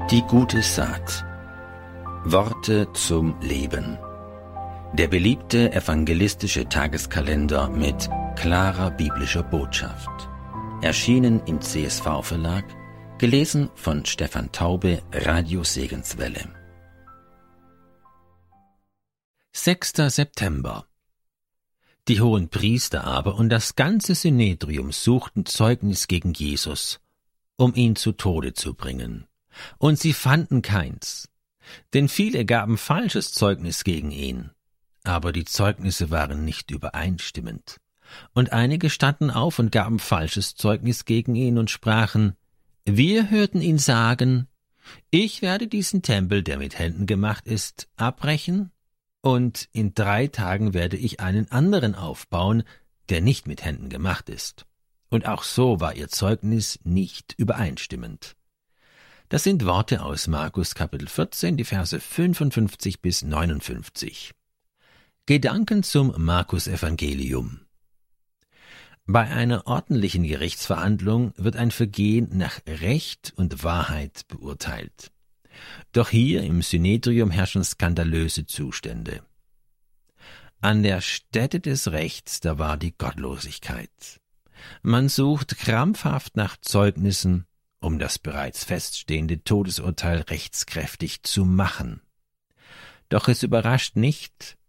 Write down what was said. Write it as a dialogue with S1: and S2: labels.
S1: Die gute Saat. Worte zum Leben. Der beliebte evangelistische Tageskalender mit klarer biblischer Botschaft. Erschienen im CSV-Verlag, gelesen von Stefan Taube, Radio Segenswelle. 6. September. Die Hohenpriester aber und das ganze Synedrium suchten Zeugnis gegen Jesus, um ihn zu Tode zu bringen. Und sie fanden keins, denn viele gaben falsches Zeugnis gegen ihn. Aber die Zeugnisse waren nicht übereinstimmend. Und einige standen auf und gaben falsches Zeugnis gegen ihn und sprachen: Wir hörten ihn sagen, ich werde diesen Tempel, der mit Händen gemacht ist, abbrechen, und in 3 Tagen werde ich einen anderen aufbauen, der nicht mit Händen gemacht ist. Und auch so war ihr Zeugnis nicht übereinstimmend. Das sind Worte aus Markus Kapitel 14, die Verse 55 bis 59. Gedanken zum Markus-Evangelium. Bei einer ordentlichen Gerichtsverhandlung wird ein Vergehen nach Recht und Wahrheit beurteilt. Doch hier im Synedrium herrschen skandalöse Zustände. An der Stätte des Rechts, da war die Gottlosigkeit. Man sucht krampfhaft nach Zeugnissen, um das bereits feststehende Todesurteil rechtskräftig zu machen. Doch es überrascht nicht,